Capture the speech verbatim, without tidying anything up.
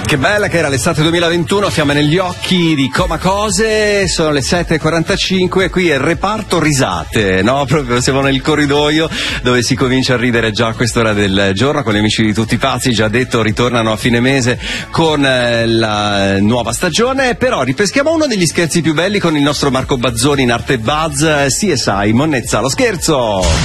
Che bella che era l'estate duemilaventuno, fiamme negli occhi di Coma Cose, sono le sette e quarantacinque, qui è il reparto risate, no? Proprio siamo nel corridoio dove si comincia a ridere già a quest'ora del giorno con gli amici di Tutti i Pazzi, già detto ritornano a fine mese con la nuova stagione, però ripeschiamo uno degli scherzi più belli con il nostro Marco Bazzoni in arte Buzz, C S I Monnezza lo scherzo!